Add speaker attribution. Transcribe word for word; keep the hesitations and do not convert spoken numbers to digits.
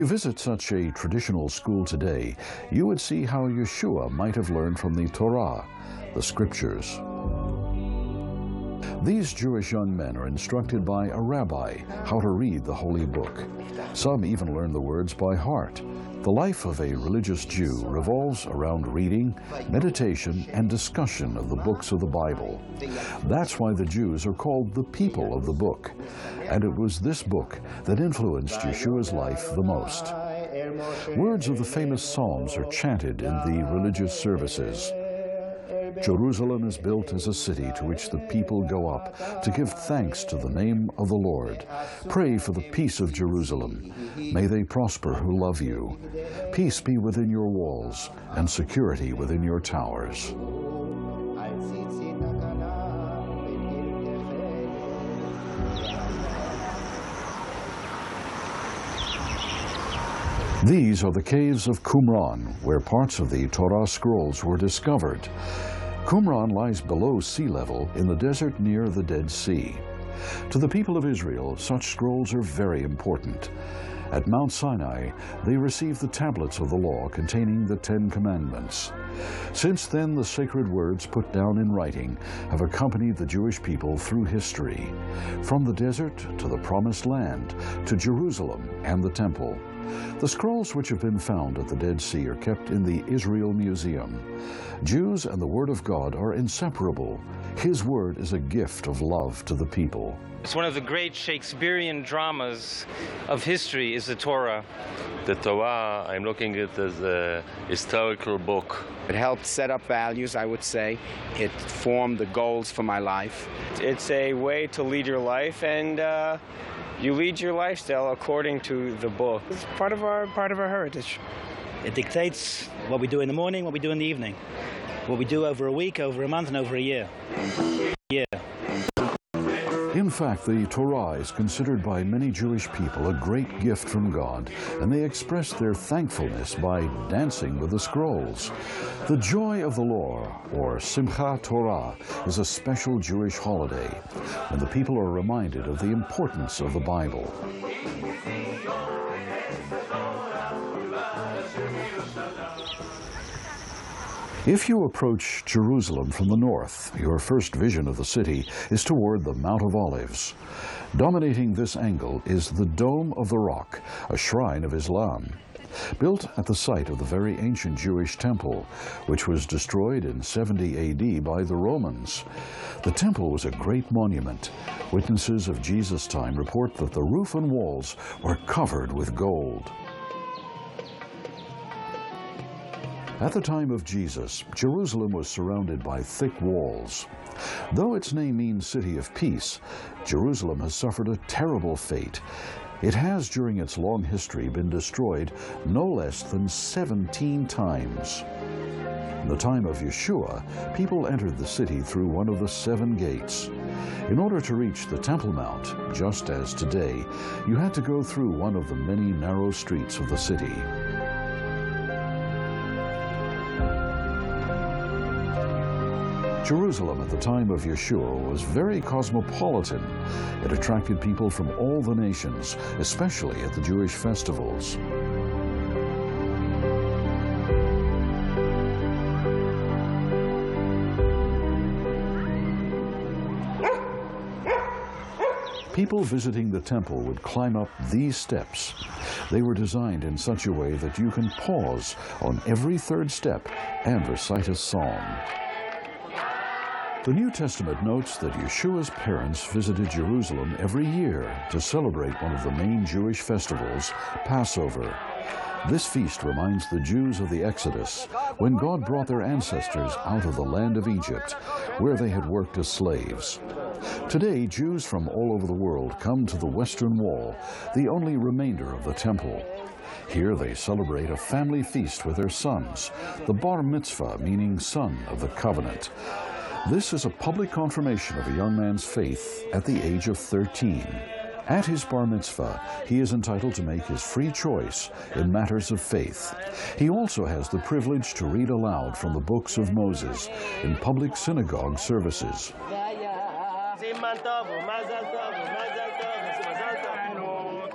Speaker 1: If you visit such a traditional school today, you would see how Yeshua might have learned from the Torah, the scriptures. These Jewish young men are instructed by a rabbi how to read the holy book. Some even learn the words by heart. The life of a religious Jew revolves around reading, meditation, and discussion of the books of the Bible. That's why the Jews are called the people of the book. And it was this book that influenced Yeshua's life the most. Words of the famous Psalms are chanted in the religious services. Jerusalem is built as a city to which the people go up to give thanks to the name of the Lord. Pray for the peace of Jerusalem. May they prosper who love you. Peace be within your walls and security within your towers. These are the caves of Qumran, where parts of the Torah scrolls were discovered. Qumran lies below sea level in the desert near the Dead Sea. To the people of Israel, such scrolls are very important. At Mount Sinai, they received the tablets of the law containing the Ten Commandments. Since then, the sacred words put down in writing have accompanied the Jewish people through history, from the desert to the Promised Land, to Jerusalem and the Temple. The scrolls which have been found at the Dead Sea are kept in the Israel Museum. Jews and the Word of God are inseparable. His Word is a gift of love to the people.
Speaker 2: It's one of the great Shakespearean dramas of history is the Torah.
Speaker 3: The Torah, I'm looking at it as a historical book.
Speaker 4: It helped set up values, I would say. It formed the goals for my life.
Speaker 5: It's a way to lead your life, and uh, you lead your lifestyle according to the book. It's part of our part of our heritage.
Speaker 6: It dictates what we do in the morning, what we do in the evening, what we do over a week, over a month, and over a year. Yeah.
Speaker 1: In fact, the Torah is considered by many Jewish people a great gift from God, and they express their thankfulness by dancing with the scrolls. The Joy of the Law, or Simchat Torah, is a special Jewish holiday when the people are reminded of the importance of the Bible. If you approach Jerusalem from the north, your first vision of the city is toward the Mount of Olives. Dominating this angle is the Dome of the Rock, a shrine of Islam. Built at the site of the very ancient Jewish temple, which was destroyed in seventy A D by the Romans. The temple was a great monument. Witnesses of Jesus' time report that the roof and walls were covered with gold. At the time of Jesus, Jerusalem was surrounded by thick walls. Though its name means City of Peace, Jerusalem has suffered a terrible fate. It has, during its long history, been destroyed no less than seventeen times. In the time of Yeshua, people entered the city through one of the seven gates. In order to reach the Temple Mount, just as today, you had to go through one of the many narrow streets of the city. Jerusalem at the time of Yeshua was very cosmopolitan. It attracted people from all the nations, especially at the Jewish festivals. People visiting the temple would climb up these steps. They were designed in such a way that you can pause on every third step and recite a psalm. The New Testament notes that Yeshua's parents visited Jerusalem every year to celebrate one of the main Jewish festivals, Passover. This feast reminds the Jews of the Exodus, when God brought their ancestors out of the land of Egypt, where they had worked as slaves. Today, Jews from all over the world come to the Western Wall, the only remainder of the temple. Here they celebrate a family feast with their sons, the Bar Mitzvah, meaning son of the covenant. This is a public confirmation of a young man's faith at the age of thirteen. At his bar mitzvah, he is entitled to make his free choice in matters of faith. He also has the privilege to read aloud from the books of Moses in public synagogue services.